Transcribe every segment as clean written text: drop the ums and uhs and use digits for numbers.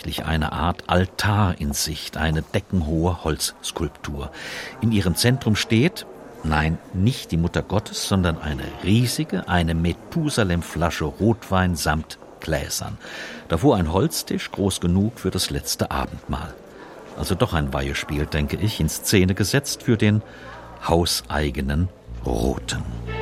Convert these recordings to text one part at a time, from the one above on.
tatsächlich eine Art Altar in Sicht, eine deckenhohe Holzskulptur. In ihrem Zentrum steht, nein, nicht die Mutter Gottes, sondern eine riesige, eine Methusalem-Flasche Rotwein samt Gläsern. Davor ein Holztisch, groß genug für das letzte Abendmahl. Also doch ein Weihespiel, denke ich, in Szene gesetzt für den hauseigenen Roten.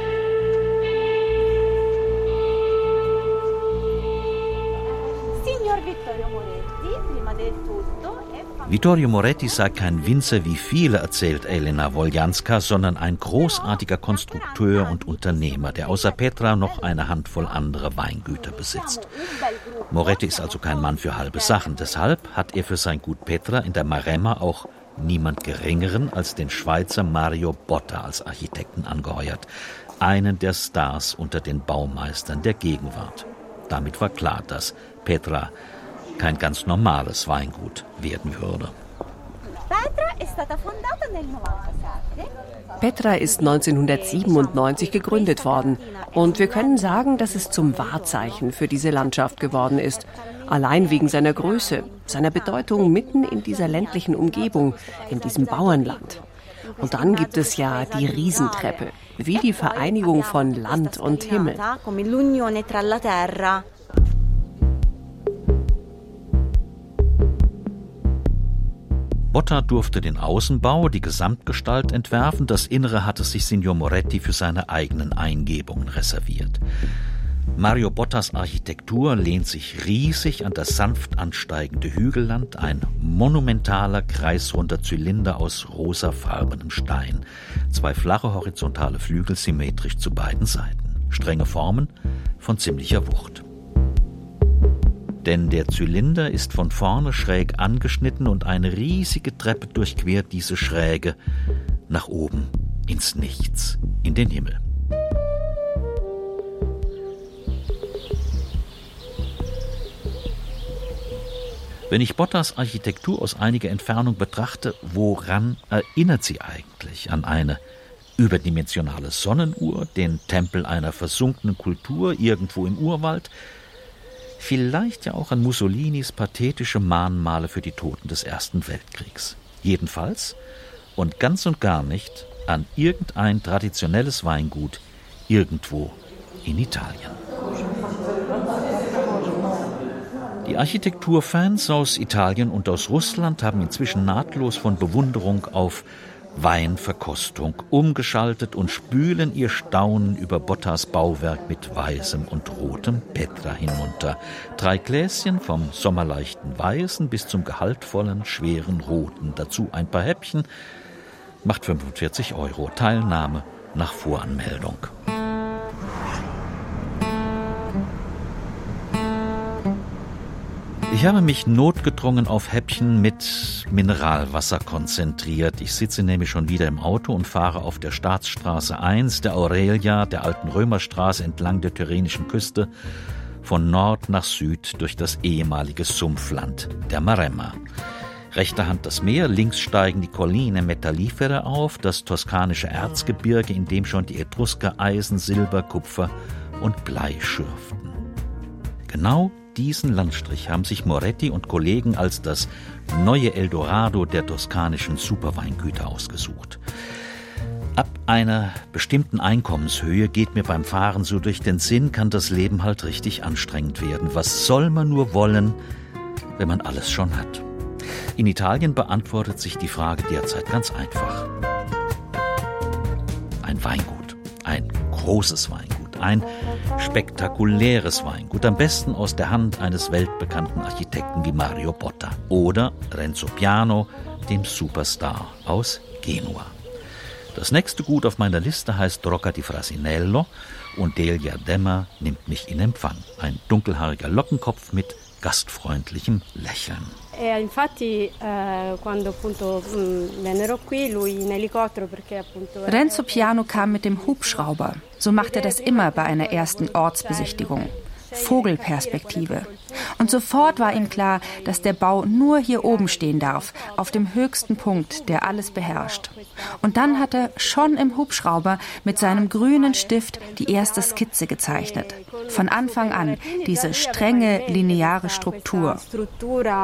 Vittorio Moretti sei kein Winzer wie viele, erzählt Elena Woljanska, sondern ein großartiger Konstrukteur und Unternehmer, der außer Petra noch eine Handvoll andere Weingüter besitzt. Moretti ist also kein Mann für halbe Sachen. Deshalb hat er für sein Gut Petra in der Maremma auch niemand Geringeren als den Schweizer Mario Botta als Architekten angeheuert. Einen der Stars unter den Baumeistern der Gegenwart. Damit war klar, dass Petra kein ganz normales Weingut werden würde. Petra ist 1997 gegründet worden und wir können sagen, dass es zum Wahrzeichen für diese Landschaft geworden ist. Allein wegen seiner Größe, seiner Bedeutung mitten in dieser ländlichen Umgebung, in diesem Bauernland. Und dann gibt es ja die Riesentreppe, wie die Vereinigung von Land und Himmel. Botta durfte den Außenbau, die Gesamtgestalt entwerfen. Das Innere hatte sich Signor Moretti für seine eigenen Eingebungen reserviert. Mario Bottas Architektur lehnt sich riesig an das sanft ansteigende Hügelland, ein monumentaler, kreisrunder Zylinder aus rosafarbenem Stein. 2 flache horizontale Flügel symmetrisch zu beiden Seiten. Strenge Formen von ziemlicher Wucht. Denn der Zylinder ist von vorne schräg angeschnitten und eine riesige Treppe durchquert diese Schräge nach oben ins Nichts, in den Himmel. Wenn ich Bottas Architektur aus einiger Entfernung betrachte, woran erinnert sie eigentlich? An eine überdimensionale Sonnenuhr, den Tempel einer versunkenen Kultur irgendwo im Urwald? Vielleicht ja auch an Mussolinis pathetische Mahnmale für die Toten des Ersten Weltkriegs. Jedenfalls und ganz und gar nicht an irgendein traditionelles Weingut irgendwo in Italien. Die Architekturfans aus Italien und aus Russland haben inzwischen nahtlos von Bewunderung auf Weinverkostung umgeschaltet und spülen ihr Staunen über Bottas Bauwerk mit weißem und rotem Petra hinunter. 3 Gläschen vom sommerleichten Weißen bis zum gehaltvollen, schweren Roten. Dazu ein paar Häppchen, macht 45 €. Teilnahme nach Voranmeldung. Ich habe mich notgedrungen auf Häppchen mit Mineralwasser konzentriert. Ich sitze nämlich schon wieder im Auto und fahre auf der Staatsstraße 1, der Aurelia, der alten Römerstraße entlang der Tyrrhenischen Küste, von Nord nach Süd durch das ehemalige Sumpfland der Maremma. Rechter Hand das Meer, links steigen die Colline Metallifere auf, das toskanische Erzgebirge, in dem schon die Etrusker Eisen, Silber, Kupfer und Blei schürften. Genau diesen Landstrich haben sich Moretti und Kollegen als das neue Eldorado der toskanischen Superweingüter ausgesucht. Ab einer bestimmten Einkommenshöhe geht mir beim Fahren so durch den Sinn, kann das Leben halt richtig anstrengend werden. Was soll man nur wollen, wenn man alles schon hat? In Italien beantwortet sich die Frage derzeit ganz einfach. Ein Weingut, ein großes Weingut, ein spektakuläres Weingut, am besten aus der Hand eines weltbekannten Architekten wie Mario Botta oder Renzo Piano, dem Superstar aus Genua. Das nächste Gut auf meiner Liste heißt Rocca di Frasinello und Delia Demmer nimmt mich in Empfang. Ein dunkelhaariger Lockenkopf mit gastfreundlichem Lächeln. Renzo Piano kam mit dem Hubschrauber. So macht er das immer bei einer ersten Ortsbesichtigung. Vogelperspektive. Und sofort war ihm klar, dass der Bau nur hier oben stehen darf, auf dem höchsten Punkt, der alles beherrscht. Und dann hat er schon im Hubschrauber mit seinem grünen Stift die erste Skizze gezeichnet. Von Anfang an diese strenge, lineare Struktur.